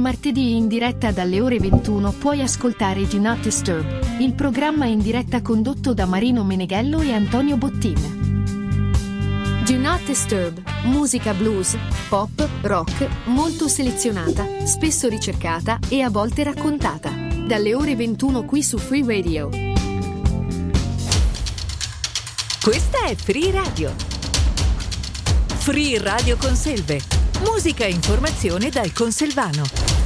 martedì in diretta dalle ore 21 puoi ascoltare Do Not Disturb, il programma in diretta condotto da Marino Meneghello e Antonio Bottin. Do Not Disturb, musica blues, pop, rock, molto selezionata, spesso ricercata e a volte raccontata. Dalle ore 21 qui su Free Radio. Questa è Free Radio. Free Radio Conselve. Musica e informazione dal Conselvano.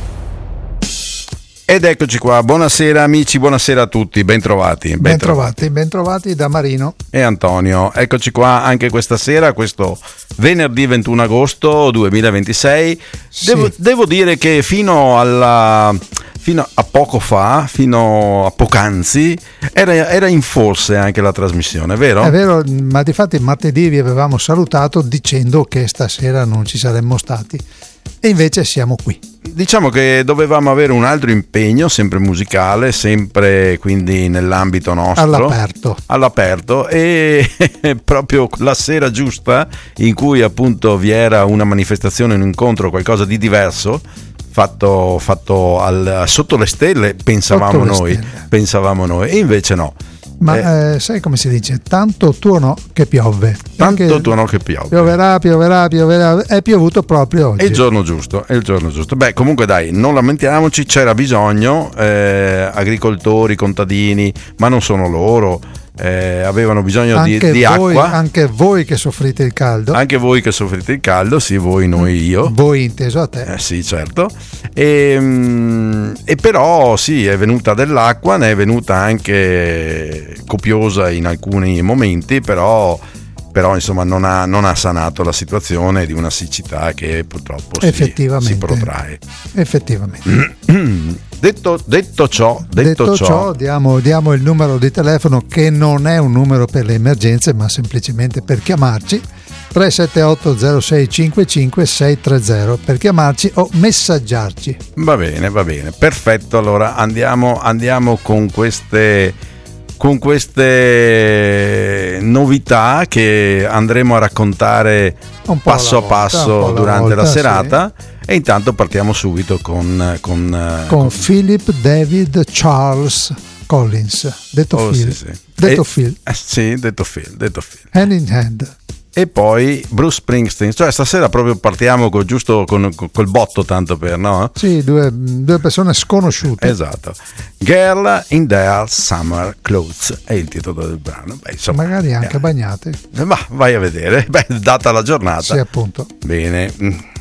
Ed eccoci qua, buonasera amici, buonasera a tutti, bentrovati da Marino e Antonio. Eccoci qua anche questa sera, questo venerdì 21 agosto 2026. Sì. Devo dire che fino a poco fa, fino a poc'anzi, era in forse anche la trasmissione, vero? È vero, ma difatti martedì vi avevamo salutato dicendo che stasera non ci saremmo stati e invece siamo qui. Diciamo che dovevamo avere un altro impegno, sempre musicale, sempre quindi nell'ambito nostro. All'aperto e proprio la sera giusta in cui appunto vi era una manifestazione, un incontro, qualcosa di diverso fatto sotto le stelle, pensavamo noi, e invece no. Ma sai come si dice? Tanto tuono che piove. Pioverà, è piovuto proprio oggi. È il giorno giusto. Beh, comunque dai, non lamentiamoci, c'era bisogno, agricoltori, contadini, ma non sono loro, avevano bisogno di acqua. Anche voi che soffrite il caldo. Sì, voi, noi, io. Voi inteso a te. Sì, certo. E però sì, è venuta dell'acqua, ne è venuta anche copiosa in alcuni momenti, però insomma non ha sanato la situazione di una siccità che purtroppo si protrae. Effettivamente. Detto ciò, diamo il numero di telefono, che non è un numero per le emergenze ma semplicemente per chiamarci. 378 0655 630 per chiamarci o messaggiarci. Va bene, perfetto. Allora andiamo con queste novità che andremo a raccontare passo a passo durante la serata. Sì. E intanto partiamo subito con Philip David Charles Collins, detto Phil. Sì. Detto Phil. Hand in Hand. E poi Bruce Springsteen, cioè stasera proprio partiamo col botto, tanto per, no? Sì, due persone sconosciute. Esatto. Girl in Their Summer Clothes è il titolo del brano. Beh, insomma, magari anche bagnate. Ma vai a vedere, data la giornata. Sì, appunto. Bene.